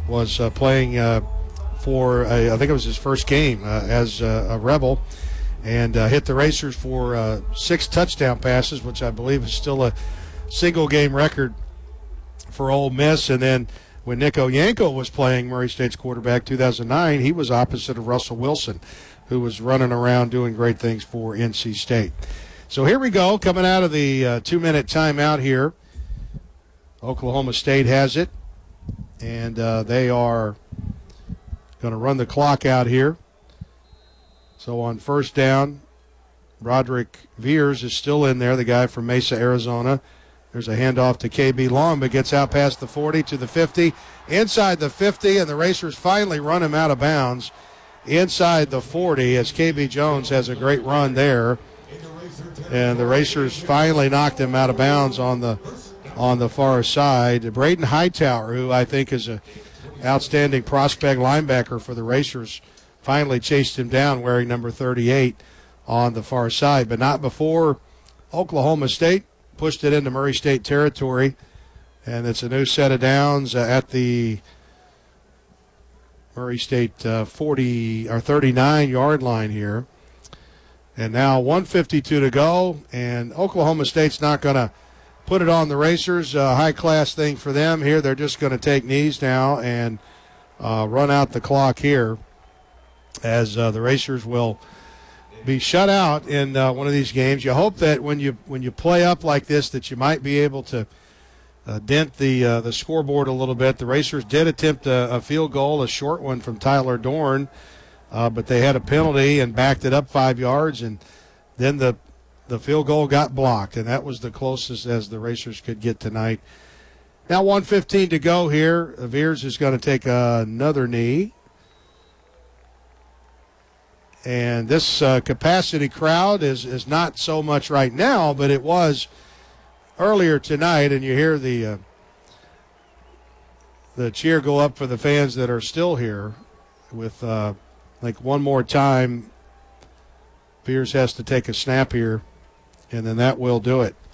was playing for, I think it was his first game as a Rebel, and hit the Racers for 6 touchdown passes, which I believe is still a single-game record for Ole Miss. And then when Nick Oyanko was playing Murray State's quarterback 2009, he was opposite of Russell Wilson, who was running around doing great things for NC State. So here we go, coming out of the 2-minute timeout here. Oklahoma State has it, and they are going to run the clock out here. So on first down, Broderick Veers is still in there, the guy from Mesa, Arizona. There's a handoff to KB Long, but gets out past the 40 to the 50, inside the 50, and the Racers finally run him out of bounds inside the 40 as KB Jones has a great run there. And the Racers finally knocked him out of bounds on the far side. Braden Hightower, who I think is an outstanding prospect linebacker for the Racers, finally chased him down wearing number 38 on the far side, but not before Oklahoma State pushed it into Murray State territory. And it's a new set of downs at the Murray State 40 or 39-yard line here. And now 1:52 to go, and Oklahoma State's not going to put it on the Racers. High-class thing for them here. They're just going to take knees now and run out the clock here as the Racers will be shut out in one of these games. You hope that when you play up like this that you might be able to dent the scoreboard a little bit. The Racers did attempt a field goal, a short one from Tyler Dorn, but they had a penalty and backed it up 5 yards, and then the field goal got blocked, and that was the closest as the Racers could get tonight. Now 1:15 to go here. Veers is going to take another knee. And this capacity crowd is not so much right now, but it was earlier tonight, and you hear the cheer go up for the fans that are still here with, like, one more time. Veers has to take a snap here, and then that will do it.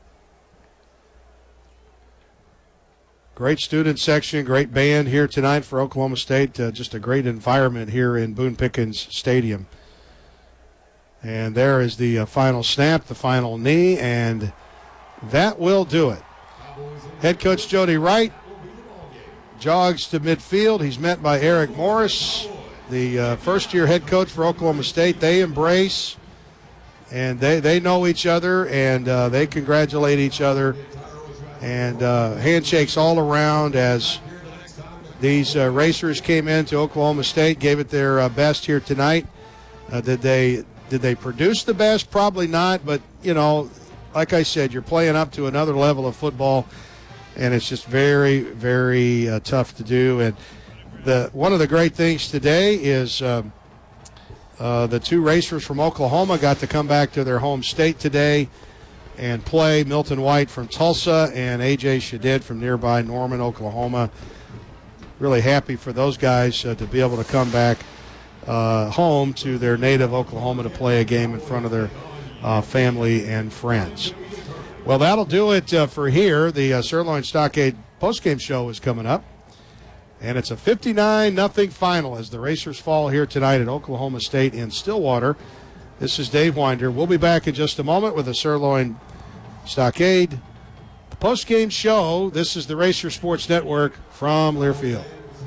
Great student section, great band here tonight for Oklahoma State. Just a great environment here in Boone Pickens Stadium. And there is the final snap, the final knee, and that will do it. Head coach Jody Wright jogs to midfield. He's met by Eric Morris, the first-year head coach for Oklahoma State. They embrace, and they know each other, and they congratulate each other. And handshakes all around as these Racers came into Oklahoma State, gave it their best here tonight. Did they produce the best? Probably not, but, you know, like I said, you're playing up to another level of football, and it's just very, very tough to do. And one of the great things today is the 2 Racers from Oklahoma got to come back to their home state today and play. Milton White from Tulsa and A.J. Shadid from nearby Norman, Oklahoma. Really happy for those guys to be able to come back home to their native Oklahoma to play a game in front of their family and friends. Well, that'll do it for here. The Sirloin Stockade postgame show is coming up, and it's a 59-0 final as the Racers fall here tonight at Oklahoma State in Stillwater. This is Dave Winder. We'll be back in just a moment with the Sirloin Stockade post-game show. This is the Racer Sports Network from Learfield.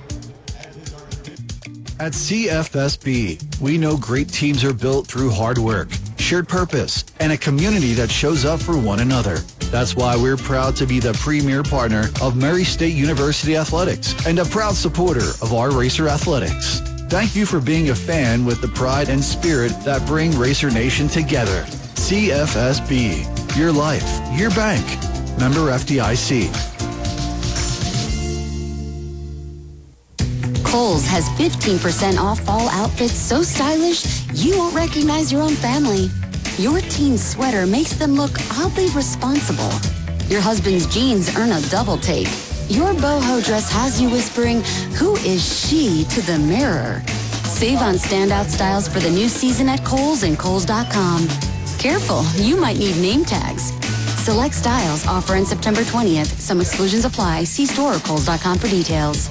At CFSB, we know great teams are built through hard work, shared purpose, and a community that shows up for one another. That's why we're proud to be the premier partner of Murray State University Athletics and a proud supporter of our Racer Athletics. Thank you for being a fan with the pride and spirit that bring Racer Nation together. CFSB, your life, your bank. Member FDIC. Kohl's has 15% off fall outfits so stylish you won't recognize your own family. Your teen's sweater makes them look oddly responsible. Your husband's jeans earn a double take. Your boho dress has you whispering, "Who is she?" to the mirror. Save on standout styles for the new season at Kohl's and Kohl's.com. Careful, you might need name tags. Select styles offer on September 20th. Some exclusions apply. See store or Kohl's.com for details.